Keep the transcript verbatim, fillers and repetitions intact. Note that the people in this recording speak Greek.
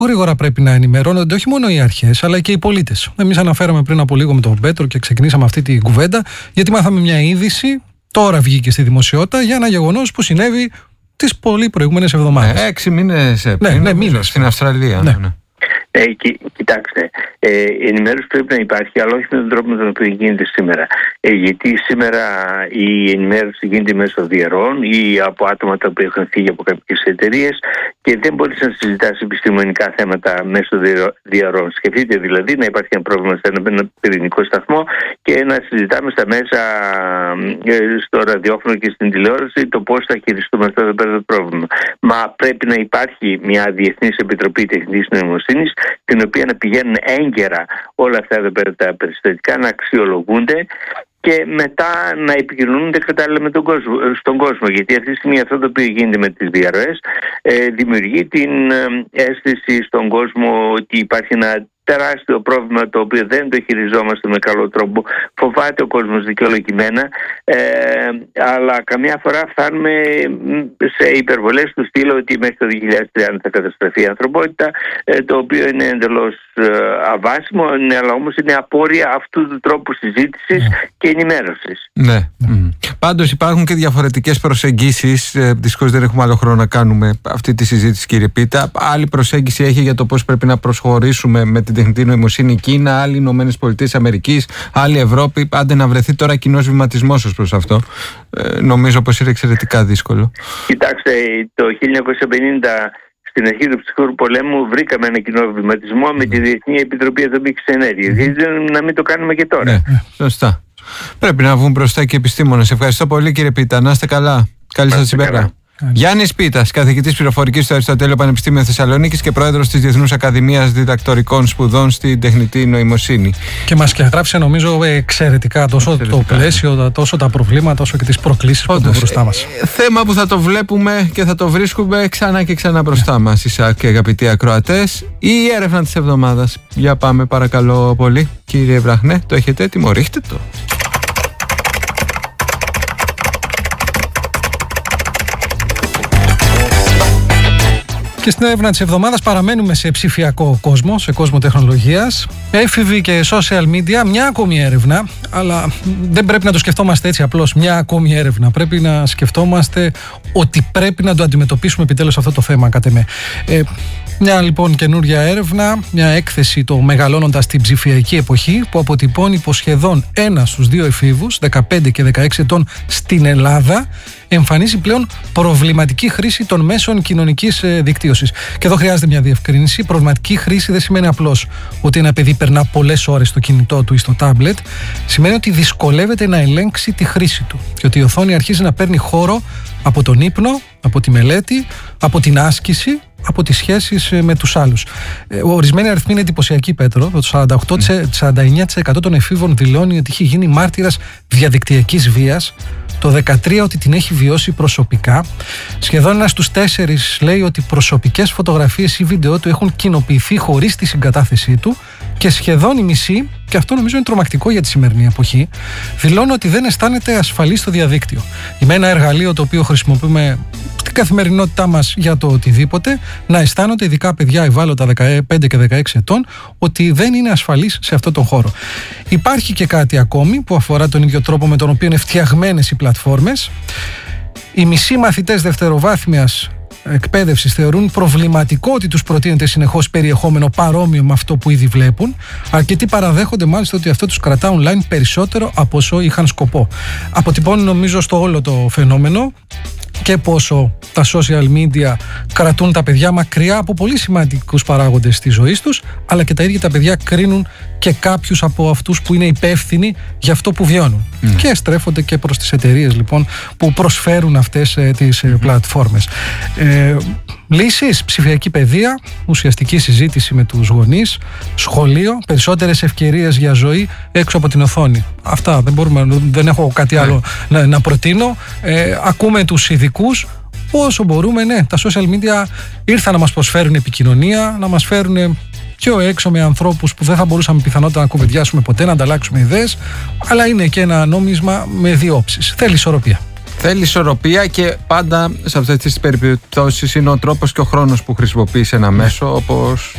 γρήγορα πρέπει να ενημερώνονται όχι μόνο οι αρχές, αλλά και οι πολίτες. Εμείς αναφέραμε πριν από λίγο με τον Πέτρο και ξεκινήσαμε αυτή την κουβέντα, γιατί μάθαμε μια είδηση, τώρα βγήκε στη δημοσιότητα, για ένα γεγονός που συνέβη τις πολύ προηγούμενες εβδομάδες. Ε, έξι μήνες πριν, ναι, ναι, μήνες. στην Αυστραλία. Ναι. Ναι. Ε, κοι, κοιτάξτε, ε, η ενημέρωση πρέπει να υπάρχει, αλλά όχι με τον τρόπο με τον οποίο γίνεται σήμερα. Ε, γιατί σήμερα η ενημέρωση γίνεται μέσω διαρροών ή από άτομα τα οποία έχουν φύγει από κάποιες εταιρείες και δεν μπορείς να συζητάς επιστημονικά θέματα μέσω διαρροών. Σκεφτείτε δηλαδή να υπάρχει ένα πρόβλημα σε ένα πυρηνικό σταθμό και να συζητάμε στα μέσα, ε, στο ραδιόφωνο και στην τηλεόραση, το πώς θα χειριστούμε αυτό το πρόβλημα. Μα πρέπει να υπάρχει μια Διεθνής Επιτροπή Τεχνητής Νοημοσύνης, την οποία να πηγαίνουν έγκαιρα όλα αυτά εδώ πέρα τα περιστατικά, να αξιολογούνται και μετά να επικοινωνούνται κατάλληλα με τον κόσμο, στον κόσμο. Γιατί αυτή τη στιγμή αυτό το οποίο γίνεται με τις διαρροές ε, δημιουργεί την ε, αίσθηση στον κόσμο ότι υπάρχει ένα τεράστιο πρόβλημα το οποίο δεν το χειριζόμαστε με καλό τρόπο. Φοβάται ο κόσμος δικαιολογημένα, ε, αλλά καμιά φορά φτάνουμε σε υπερβολές του στυλ ότι μέχρι το δύο χιλιάδες τριάντα θα καταστραφεί η ανθρωπότητα, ε, το οποίο είναι εντελώς ε, αβάσιμο, ναι, αλλά όμως είναι απόρρια αυτού του τρόπου συζήτησης yeah. και ενημέρωσης. Ναι. Mm. Πάντως υπάρχουν και διαφορετικές προσεγγίσεις. Ε, δυστυχώς δεν έχουμε άλλο χρόνο να κάνουμε αυτή τη συζήτηση, κύριε Πίτα. Άλλη προσέγγιση έχει για το πώς πρέπει να προσχωρήσουμε με την τεχνητή νοημοσύνη Κίνα, άλλοι Ηνωμένες Πολιτείες Αμερικής, άλλη Ευρώπη. Άντε να βρεθεί τώρα κοινός βηματισμός ως προς αυτό. Ε, νομίζω πως είναι εξαιρετικά δύσκολο. Κοιτάξτε, το χίλια εννιακόσια πενήντα στην αρχή του ψυχρού πολέμου βρήκαμε ένα κοινό βηματισμό mm. με τη Διεθνή Επιτροπή Ατομικής Ενέργειας. Mm. Γιατί να μην το κάνουμε και τώρα. Ναι, σωστά. Πρέπει να βγουν μπροστά και επιστήμονες. Ευχαριστώ πολύ, κύριε Πίτα. Να είστε καλά. Καλή σας ημέρα. Γιάννης Πίτας, καθηγητής πληροφορικής στο Αριστοτέλειο Πανεπιστήμιο Θεσσαλονίκης και πρόεδρος της Διεθνούς Ακαδημίας Διδακτορικών Σπουδών στην Τεχνητή Νοημοσύνη. Και μας καταγράψε νομίζω εξαιρετικά τόσο εξαιρετικά. το πλαίσιο, τόσο τα προβλήματα, όσο και τις προκλήσεις που έχουμε μπροστά μας. Ε, θέμα που θα το βλέπουμε και θα το βρίσκουμε ξανά και ξανά μπροστά μας, Ισακ και αγαπητοί ακροατές. Η έρευνα της εβδομάδας. Για πάμε, παρακαλώ πολύ. Κύριε Βραχνέ, το έχετε έτοιμο, ρίχτε το. Και στην έρευνα της εβδομάδας παραμένουμε σε ψηφιακό κόσμο, σε κόσμο τεχνολογίας. Έφηβοι και social media, μια ακόμη έρευνα, αλλά δεν πρέπει να το σκεφτόμαστε έτσι απλώς, μια ακόμη έρευνα. Πρέπει να σκεφτόμαστε ότι πρέπει να το αντιμετωπίσουμε επιτέλους αυτό το θέμα, κατ' εμέ. Ε, μια λοιπόν καινούρια έρευνα, μια έκθεση το μεγαλώνοντας την ψηφιακή εποχή, που αποτυπώνει πως σχεδόν ένα στους δύο εφήβους, δεκαπέντε και δεκαέξι ετών στην Ελλάδα, εμφανίζει πλέον προβληματική χρήση των μέσων κοινωνικής δικτύωσης. Και εδώ χρειάζεται μια διευκρίνηση. Προβληματική χρήση δεν σημαίνει απλώς ότι ένα παιδί περνά πολλές ώρες στο κινητό του ή στο τάμπλετ. Σημαίνει ότι δυσκολεύεται να ελέγξει τη χρήση του. Και ότι η οθόνη αρχίζει να παίρνει χώρο από τον ύπνο, από τη μελέτη, από την άσκηση, από τις σχέσεις με τους άλλους. Ε, ορισμένοι αριθμοί είναι εντυπωσιακοί, Πέτρο. Το σαράντα οκτώ τοις εκατό, σαράντα εννέα τοις εκατό των εφήβων δηλώνει ότι έχει γίνει μάρτυρας διαδικτυακής βίας. Το δεκατρία τοις εκατό ότι την έχει βιώσει προσωπικά. Σχεδόν ένας στους τέσσερις λέει ότι προσωπικές φωτογραφίες ή βίντεο του έχουν κοινοποιηθεί χωρίς τη συγκατάθεσή του. Και σχεδόν η μισή, και αυτό νομίζω είναι τρομακτικό για τη σημερινή εποχή, δηλώνουν ότι δεν αισθάνεται ασφαλή στο διαδίκτυο. Με ένα εργαλείο το οποίο χρησιμοποιούμε στην καθημερινότητά μας για το οτιδήποτε, να αισθάνονται ειδικά παιδιά ευάλωτα δεκαπέντε και δεκαέξι ετών ότι δεν είναι ασφαλείς σε αυτόν τον χώρο. Υπάρχει και κάτι ακόμη που αφορά τον ίδιο τρόπο με τον οποίο είναι φτιαγμένες οι πλατφόρμες. Οι μισοί μαθητές δευτεροβάθμιας εκπαίδευσης θεωρούν προβληματικό ότι τους προτείνεται συνεχώς περιεχόμενο παρόμοιο με αυτό που ήδη βλέπουν. Αρκετοί παραδέχονται μάλιστα ότι αυτό τους κρατά online περισσότερο από όσο είχαν σκοπό. Αποτυπώνει νομίζω στο όλο το φαινόμενο και πόσο τα social media κρατούν τα παιδιά μακριά από πολύ σημαντικούς παράγοντες της ζωής τους, αλλά και τα ίδια τα παιδιά κρίνουν και κάποιους από αυτούς που είναι υπεύθυνοι για αυτό που βιώνουν. Mm. Και στρέφονται και προς τις εταιρείες λοιπόν που προσφέρουν αυτές ε, τις ε, πλατφόρμες. Ε, λύσεις, ψηφιακή παιδεία, ουσιαστική συζήτηση με τους γονείς, σχολείο, περισσότερες ευκαιρίες για ζωή έξω από την οθόνη. Αυτά, δεν, μπορούμε, δεν έχω κάτι άλλο να, να προτείνω. Ε, ακούμε τους ειδικούς. Όσο μπορούμε, ναι, τα social media ήρθαν να μας προσφέρουν επικοινωνία, να μας φέρουν πιο έξω με ανθρώπους που δεν θα μπορούσαμε πιθανότατα να κουβεντιάσουμε ποτέ, να ανταλλάξουμε ιδέες, αλλά είναι και ένα νόμισμα με δύο όψεις. Θέλει ισορροπία. Θέλει ισορροπία και πάντα σε αυτές τις περιπτώσεις είναι ο τρόπος και ο χρόνος που χρησιμοποιείς ένα μέσο, όπως